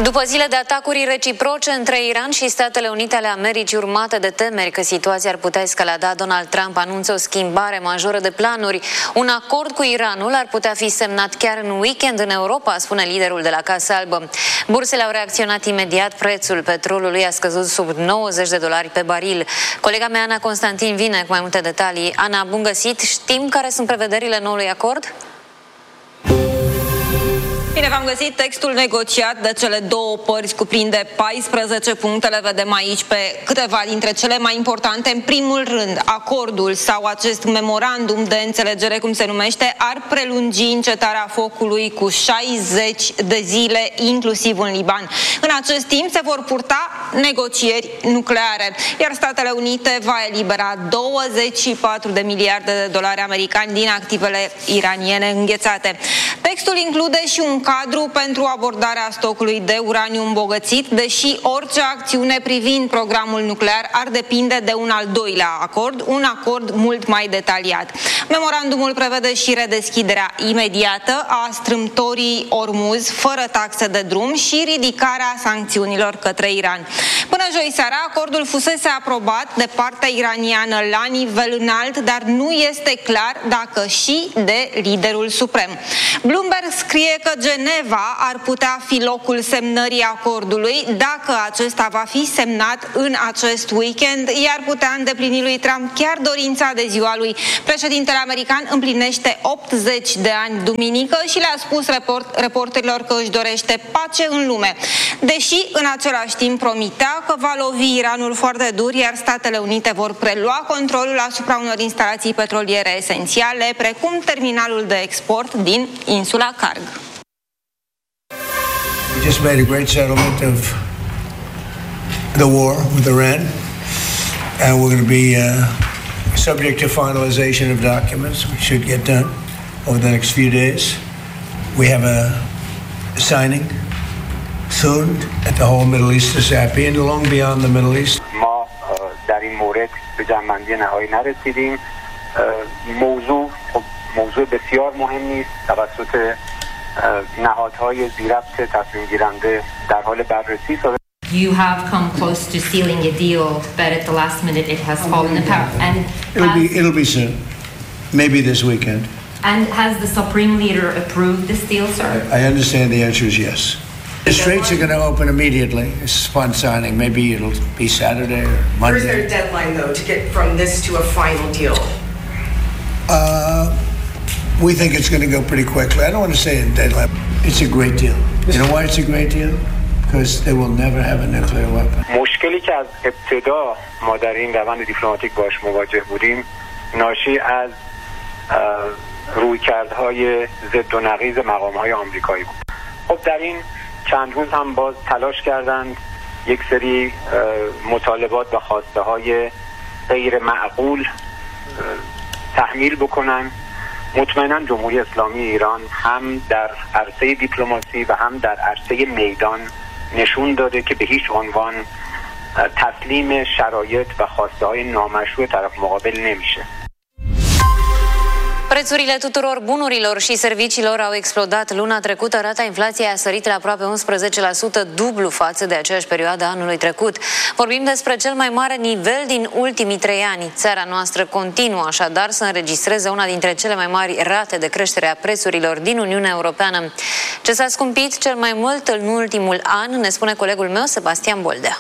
După zile de atacuri reciproce între Iran și Statele Unite ale Americii, urmate de temeri că situația ar putea escalada, Donald Trump anunță o schimbare majoră de planuri. Un acord cu Iranul ar putea fi semnat chiar în weekend în Europa, spune liderul de la Casa Albă. Bursele au reacționat imediat, prețul petrolului a scăzut sub $90 pe baril. Colega mea, Ana Constantin, vine cu mai multe detalii. Ana, bun găsit! Știm care sunt prevederile noului acord? Bine v-am găsit. Textul negociat de cele două părți cuprinde 14 puncte. Le vedem aici pe câteva dintre cele mai importante. În primul rând, acordul sau acest memorandum de înțelegere, cum se numește, ar prelungi încetarea focului cu 60 de zile, inclusiv în Liban. În acest timp se vor purta negocieri nucleare, iar Statele Unite va elibera 24 de miliarde de dolari americani din activele iraniene înghețate. Textul include și un cadru pentru abordarea stocului de uraniu îmbogățit, deși orice acțiune privind programul nuclear ar depinde de un al doilea acord, un acord mult mai detaliat. Memorandumul prevede și redeschiderea imediată a strâmtorii Ormuz fără taxe de drum și ridicarea sancțiunilor către Iran. Până joi seara, acordul fusese aprobat de partea iraniană la nivel înalt, dar nu este clar dacă și de liderul suprem. Bloomberg scrie că Geneva ar putea fi locul semnării acordului dacă acesta va fi semnat în acest weekend, iar putea îndeplini lui Trump chiar dorința de ziua lui. Președintele american împlinește 80 de ani duminică și le-a spus reporterilor că își dorește pace în lume, deși în același timp promitea că va lovi Iranul foarte dur, iar Statele Unite vor prelua controlul asupra unor instalații petroliere esențiale, precum terminalul de export din insula Karg. We just made a great settlement of the war with Iran, and we're going to be subject to finalization of documents, which should get done over the next few days. We have a signing soon at the whole Middle East is happy and long beyond the Middle East. ما در این مورد به جنبندی نهایی نرسیدیم. موضوع بسیار مهمی است. توسط نهادهای زیربط تصمیم گیرنده در حال بررسی است. You have come close to sealing a deal, but at the last minute it has fallen apart. And it'll be soon, maybe this weekend. And has the Supreme Leader approved this deal, sir? I understand the answer is yes. The straits are going to open immediately. It's upon signing. Maybe it'll be Saturday or Monday. Where's their deadline, though, to get from this to a final deal? We think it's going to go pretty quickly. I don't want to say a deadline. It's a great deal. You know why it's a great deal? Because they will never have a nuclear weapon. مشکلی که از ابتدا ما در این روند دیپلماتیک باش مواجه بودیم ناشی از رویکردهای ضد و نقیض مقام‌های آمریکایی بود. خب در این چند روز هم باز تلاش کردند یک سری مطالبات و خواسته‌های غیر معقول تحمیل بکنن. مطمئنا جمهوری اسلامی ایران هم در عرصه دیپلماسی و هم در عرصه میدان نشون داده که به هیچ عنوان تسلیم شرایط و خواسته‌های نامشروع طرف مقابل نمیشه. Prețurile tuturor bunurilor și serviciilor au explodat luna trecută. Rata inflației a sărit la aproape 11%, dublu față de aceeași perioadă anului trecut. Vorbim despre cel mai mare nivel din ultimii 3 ani. Țara noastră continuă așadar să înregistreze una dintre cele mai mari rate de creștere a prețurilor din Uniunea Europeană. Ce s-a scumpit cel mai mult în ultimul an, ne spune colegul meu Sebastian Boldea.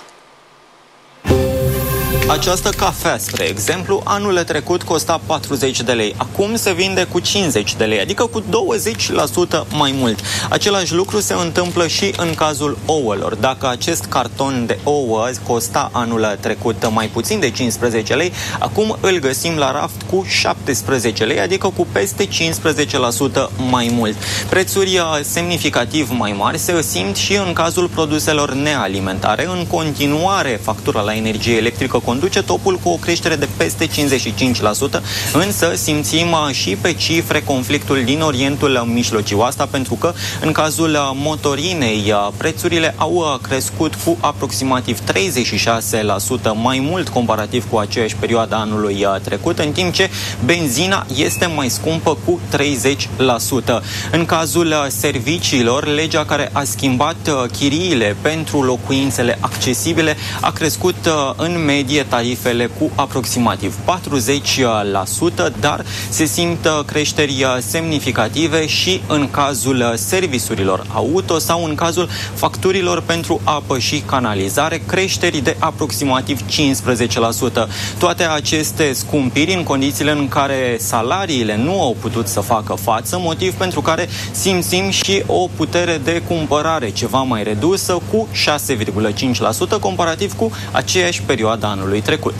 Această cafea, spre exemplu, anul trecut costa 40 de lei. Acum se vinde cu 50 de lei, adică cu 20% mai mult. Același lucru se întâmplă și în cazul ouălor. Dacă acest carton de ouă costa anul trecut mai puțin de 15 lei, acum îl găsim la raft cu 17 lei, adică cu peste 15% mai mult. Prețuri semnificativ mai mari se simt și în cazul produselor nealimentare. În continuare, factura la energie electrică conduce conduce topul cu o creștere de peste 55%, însă simțim și pe cifre conflictul din Orientul Mijlociu. Asta pentru că în cazul motorinei prețurile au crescut cu aproximativ 36% mai mult comparativ cu aceeași perioadă anului trecut, în timp ce benzina este mai scumpă cu 30%. În cazul serviciilor, legea care a schimbat chiriile pentru locuințele accesibile a crescut în medie tarifele cu aproximativ 40%, dar se simt creșteri semnificative și în cazul serviciurilor auto sau în cazul facturilor pentru apă și canalizare, creșteri de aproximativ 15%. Toate aceste scumpiri în condițiile în care salariile nu au putut să facă față, motiv pentru care simțim și o putere de cumpărare ceva mai redusă cu 6,5% comparativ cu aceeași perioadă anului trecut.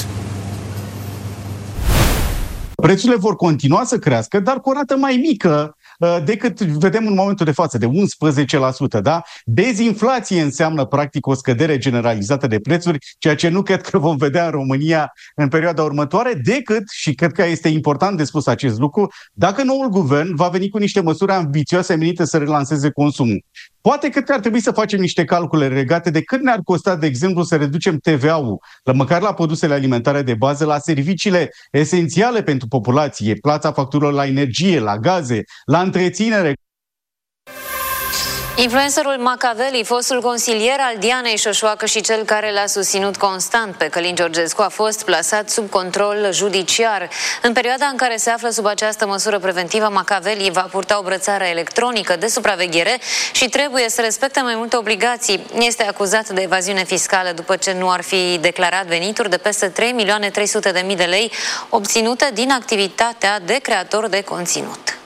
Prețurile vor continua să crească, dar cu o rată mai mică decât vedem în momentul de față, de 11%. Da? Dezinflație înseamnă, practic, o scădere generalizată de prețuri, ceea ce nu cred că vom vedea în România în perioada următoare, decât, și cred că este important de spus acest lucru, dacă noul guvern va veni cu niște măsuri ambițioase menite să relanseze consumul. Poate că ar trebui să facem niște calcule legate de cât ne-ar costa, de exemplu, să reducem TVA-ul, măcar la produsele alimentare de bază, la serviciile esențiale pentru populație, plata facturilor la energie, la gaze, la întreținere. Influencerul Macaveli, fostul consilier al Dianei Șoșoacă și cel care l-a susținut constant pe Călin Georgescu, a fost plasat sub control judiciar. În perioada în care se află sub această măsură preventivă, Macaveli va purta o brățară electronică de supraveghere și trebuie să respecte mai multe obligații. Este acuzat de evaziune fiscală după ce nu ar fi declarat venituri de peste 3.300.000 de lei obținute din activitatea de creator de conținut.